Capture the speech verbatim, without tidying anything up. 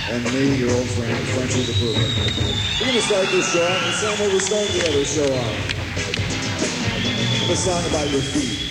and me, your old friend, Frenchie the Pooper. We're going to start this show off the same way we started the other show off. A song about your feet.